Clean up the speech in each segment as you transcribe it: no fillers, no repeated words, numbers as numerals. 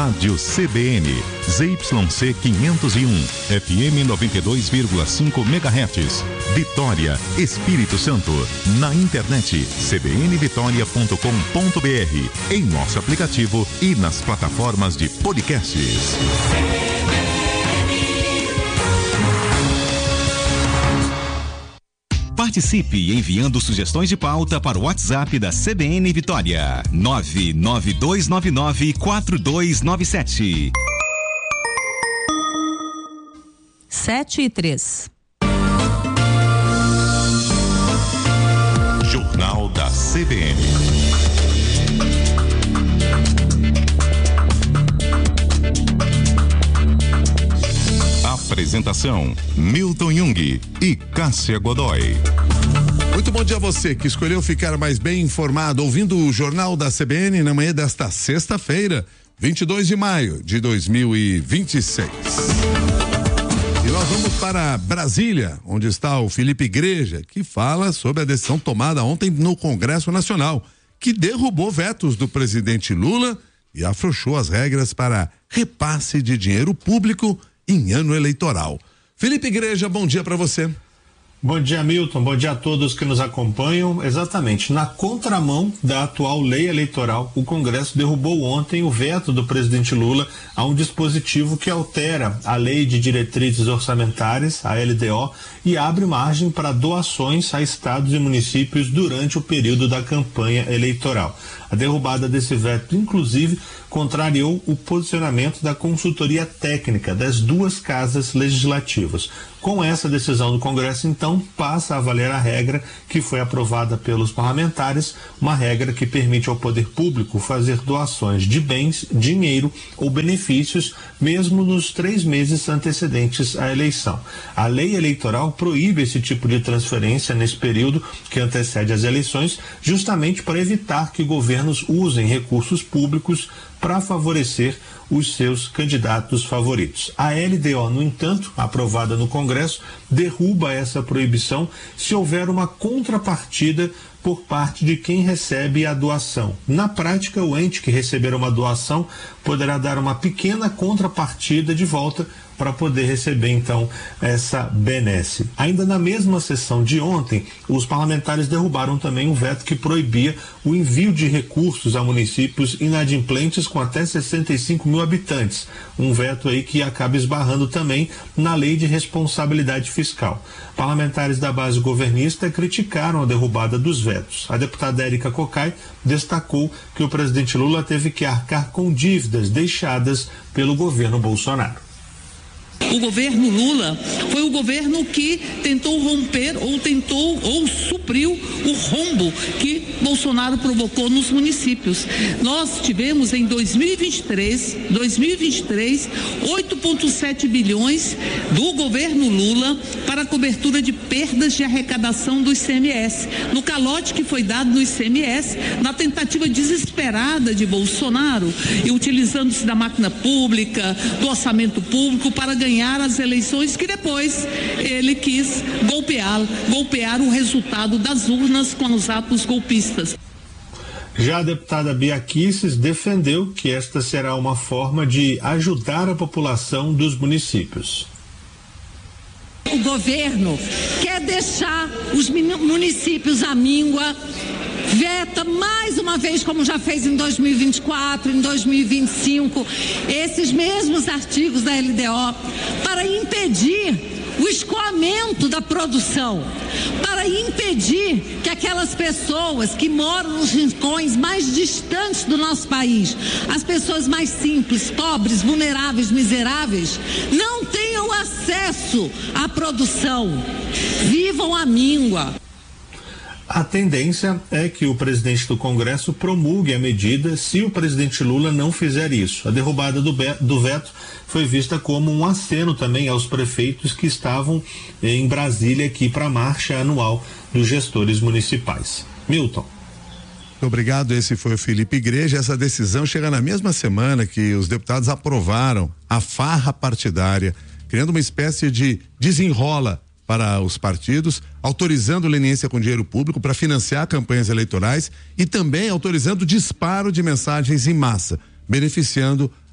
Rádio CBN, ZYC 501, FM 92,5 MHz, Vitória, Espírito Santo. Na internet, cbnvitoria.com.br, em nosso aplicativo e nas plataformas de podcasts. Participe enviando sugestões de pauta para o WhatsApp da CBN Vitória, 992994297. 7:03. Jornal da CBN. Apresentação: Milton Jung e Cássia Godoy. Muito bom dia a você que escolheu ficar mais bem informado ouvindo o Jornal da CBN na manhã desta sexta-feira, 22 de maio de 2026. E nós vamos para Brasília, onde está o Felipe Igreja, que fala sobre a decisão tomada ontem no Congresso Nacional, que derrubou vetos do presidente Lula e afrouxou as regras para repasse de dinheiro público em ano eleitoral. Felipe Igreja, bom dia para você. Bom dia, Milton. Bom dia a todos que nos acompanham. Exatamente, na contramão da atual lei eleitoral, o Congresso derrubou ontem o veto do presidente Lula a um dispositivo que altera a Lei de Diretrizes Orçamentárias, a LDO, e abre margem para doações a estados e municípios durante o período da campanha eleitoral. A derrubada desse veto, inclusive, contrariou o posicionamento da consultoria técnica das duas casas legislativas. Com essa decisão do Congresso, então, passa a valer a regra que foi aprovada pelos parlamentares, uma regra que permite ao poder público fazer doações de bens, dinheiro ou benefícios, mesmo nos 3 meses antecedentes à eleição. A lei eleitoral proíbe esse tipo de transferência nesse período que antecede as eleições, justamente para evitar que governos usem recursos públicos para favorecer os seus candidatos favoritos. A LDO, no entanto, aprovada no Congresso, derruba essa proibição se houver uma contrapartida por parte de quem recebe a doação. Na prática, o ente que receber uma doação poderá dar uma pequena contrapartida de volta para poder receber, então, essa benesse. Ainda na mesma sessão de ontem, os parlamentares derrubaram também um veto que proibia o envio de recursos a municípios inadimplentes com até 65 mil habitantes. Um veto aí que acaba esbarrando também na lei de responsabilidade fiscal. Parlamentares da base governista criticaram a derrubada dos vetos. A deputada Érica Cocai destacou que o presidente Lula teve que arcar com dívidas deixadas pelo governo Bolsonaro. O governo Lula foi o governo que tentou romper ou supriu o rombo que Bolsonaro provocou nos municípios. Nós tivemos em 2023, 8,7 bilhões do governo Lula para a cobertura de perdas de arrecadação do ICMS. No calote que foi dado no ICMS, na tentativa desesperada de Bolsonaro, e utilizando-se da máquina pública, do orçamento público para ganhar as eleições que depois ele quis golpear o resultado das urnas com os atos golpistas. Já a deputada Bia Kicis defendeu que esta será uma forma de ajudar a população dos municípios. O governo quer deixar os municípios à míngua, veta mais uma vez, como já fez em 2024, em 2025, esses mesmos artigos da LDO, para impedir o escoamento da produção, para impedir que aquelas pessoas que moram nos rincões mais distantes do nosso país, as pessoas mais simples, pobres, vulneráveis, miseráveis, não tenham acesso à produção, vivam à míngua. A tendência é que o presidente do Congresso promulgue a medida se o presidente Lula não fizer isso. A derrubada do veto foi vista como um aceno também aos prefeitos que estavam em Brasília aqui para a marcha anual dos gestores municipais. Milton. Obrigado, esse foi o Felipe Igreja. Essa decisão chega na mesma semana que os deputados aprovaram a farra partidária, criando uma espécie de desenrola para os partidos, autorizando leniência com dinheiro público para financiar campanhas eleitorais e também autorizando disparo de mensagens em massa, beneficiando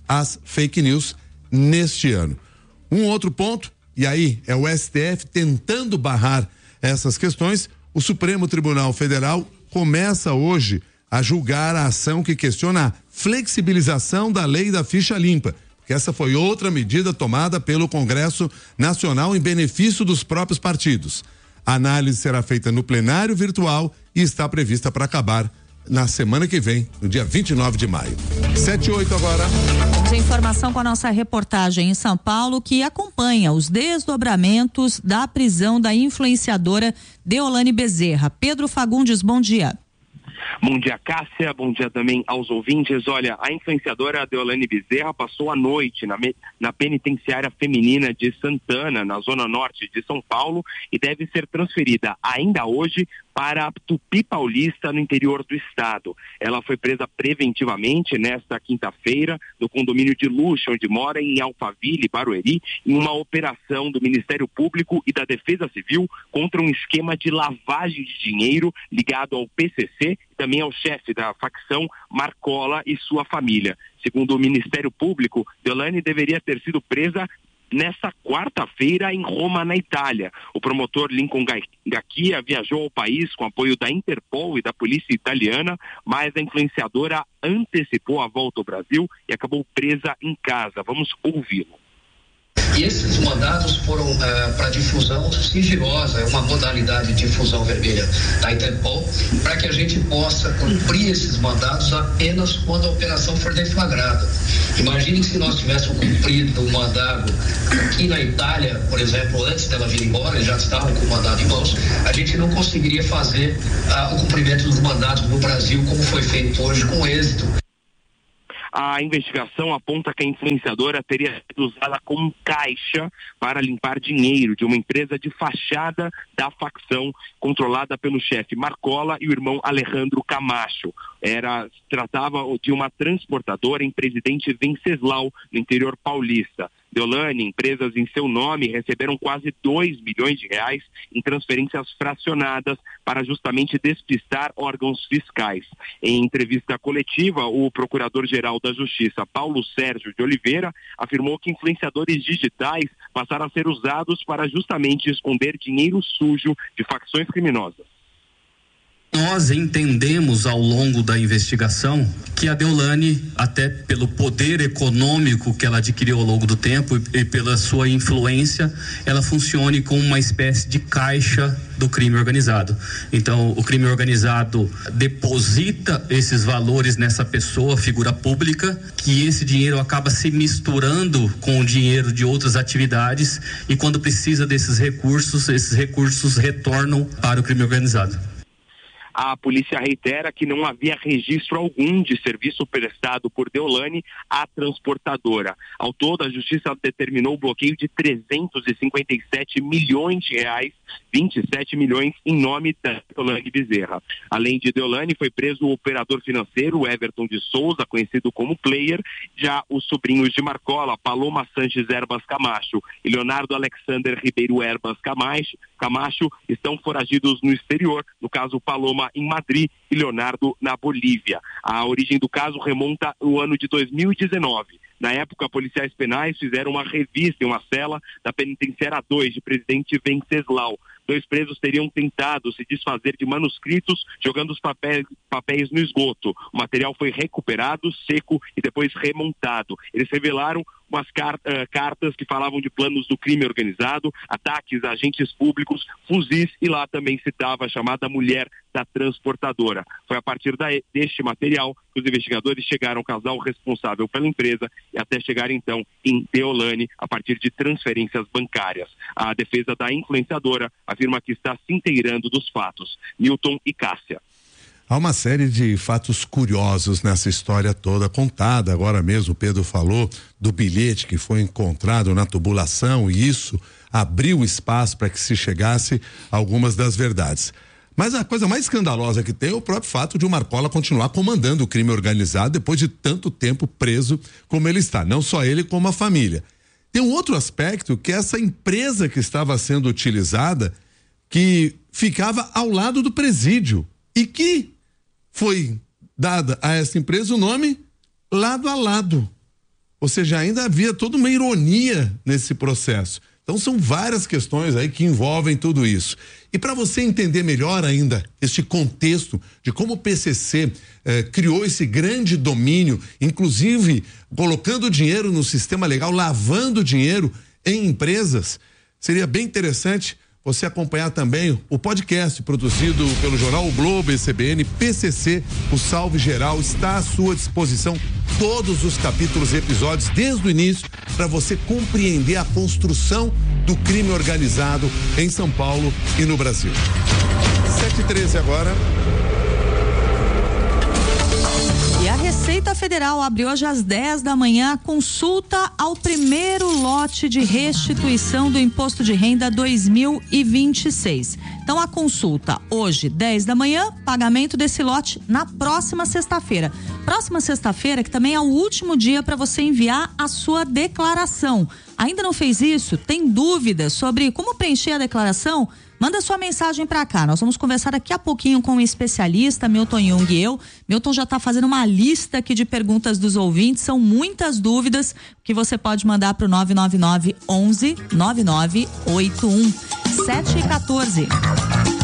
às fake news neste ano. Um outro ponto, e aí é o STF tentando barrar essas questões, o Supremo Tribunal Federal começa hoje a julgar a ação que questiona a flexibilização da lei da ficha limpa, porque essa foi outra medida tomada pelo Congresso Nacional em benefício dos próprios partidos. A análise será feita no plenário virtual e está prevista para acabar na semana que vem, no dia 29 de maio. 7:08 agora. Temos informação com a nossa reportagem em São Paulo, que acompanha os desdobramentos da prisão da influenciadora Deolane Bezerra. Pedro Fagundes, bom dia. Bom dia, Cássia. Bom dia também aos ouvintes. Olha, a influenciadora Deolane Bezerra passou a noite na penitenciária feminina de Santana, na zona norte de São Paulo, e deve ser transferida ainda hoje para Tupi Paulista, no interior do estado. Ela foi presa preventivamente nesta quinta-feira no condomínio de luxo onde mora, em Alphaville, Barueri, em uma operação do Ministério Público e da Defesa Civil contra um esquema de lavagem de dinheiro ligado ao PCC, também ao chefe da facção Marcola e sua família. Segundo o Ministério Público, Deolane deveria ter sido presa nesta quarta-feira em Roma, na Itália. O promotor Lincoln Gacchia viajou ao país com apoio da Interpol e da polícia italiana, mas a influenciadora antecipou a volta ao Brasil e acabou presa em casa. Vamos ouvi-lo. E esses mandados foram para difusão sigilosa, é uma modalidade de difusão vermelha da Interpol, para que a gente possa cumprir esses mandados apenas quando a operação for deflagrada. Imagine que se nós tivéssemos cumprido o mandado aqui na Itália, por exemplo, antes dela vir embora, eles já estavam com o mandado em mãos, a gente não conseguiria fazer o cumprimento dos mandados no Brasil como foi feito hoje com êxito. A investigação aponta que a influenciadora teria sido usada como caixa para limpar dinheiro de uma empresa de fachada da facção controlada pelo chefe Marcola e o irmão Alejandro Camacho. Tratava de uma transportadora em Presidente Venceslau, no interior paulista. Deolane, empresas em seu nome, receberam quase 2 milhões de reais em transferências fracionadas para justamente despistar órgãos fiscais. Em entrevista coletiva, o Procurador-Geral da Justiça, Paulo Sérgio de Oliveira, afirmou que influenciadores digitais passaram a ser usados para justamente esconder dinheiro sujo de facções criminosas. Nós entendemos ao longo da investigação que a Deolane, até pelo poder econômico que ela adquiriu ao longo do tempo e pela sua influência, ela funcione como uma espécie de caixa do crime organizado. Então, o crime organizado deposita esses valores nessa pessoa, figura pública, que esse dinheiro acaba se misturando com o dinheiro de outras atividades e quando precisa desses recursos, esses recursos retornam para o crime organizado. A polícia reitera que não havia registro algum de serviço prestado por Deolane à transportadora. Ao todo, a justiça determinou o bloqueio de 357 milhões de reais, 27 milhões em nome da Deolane Bezerra. Além de Deolane, foi preso o operador financeiro Everton de Souza, conhecido como Player, já os sobrinhos de Marcola, Paloma Sanches Herbas Camacho e Leonardo Alexander Ribeiro Herbas Camacho, estão foragidos no exterior, no caso Paloma em Madrid e Leonardo na Bolívia. A origem do caso remonta ao ano de 2019. Na época, policiais penais fizeram uma revista em uma cela da penitenciária 2 de Presidente Venceslau. 2 presos teriam tentado se desfazer de manuscritos jogando os papéis no esgoto. O material foi recuperado, seco e depois remontado. Eles revelaram umas cartas que falavam de planos do crime organizado, ataques a agentes públicos, fuzis, e lá também citava a chamada mulher da transportadora. Foi a partir deste material que os investigadores chegaram ao casal responsável pela empresa e até chegar então em Deolane a partir de transferências bancárias. A defesa da influenciadora afirma que está se inteirando dos fatos. Newton e Cássia. Há uma série de fatos curiosos nessa história toda contada. Agora mesmo o Pedro falou do bilhete que foi encontrado na tubulação e isso abriu espaço para que se chegasse a algumas das verdades. Mas a coisa mais escandalosa que tem é o próprio fato de o Marcola continuar comandando o crime organizado depois de tanto tempo preso como ele está. Não só ele, como a família. Tem um outro aspecto, que é essa empresa que estava sendo utilizada, que ficava ao lado do presídio e que foi dada a essa empresa o nome Lado a Lado. Ou seja, ainda havia toda uma ironia nesse processo. Então são várias questões aí que envolvem tudo isso. E para você entender melhor ainda este contexto de como o PCC criou esse grande domínio, inclusive colocando dinheiro no sistema legal, lavando dinheiro em empresas, seria bem interessante você acompanhar também o podcast produzido pelo jornal O Globo e CBN, PCC, o Salve Geral, está à sua disposição todos os capítulos e episódios desde o início para você compreender a construção do crime organizado em São Paulo e no Brasil. 7h13 agora. E a Receita Federal abre hoje às 10 da manhã a consulta ao primeiro lote de restituição do Imposto de Renda 2026. Então a consulta hoje, 10 da manhã, pagamento desse lote na próxima sexta-feira. Próxima sexta-feira, que também é o último dia para você enviar a sua declaração. Ainda não fez isso? Tem dúvidas sobre como preencher a declaração? Manda sua mensagem para cá. Nós vamos conversar daqui a pouquinho com um especialista, Milton Jung e eu. Milton já está fazendo uma lista aqui de perguntas dos ouvintes. São muitas dúvidas que você pode mandar para o 999 11 9981. 7h14.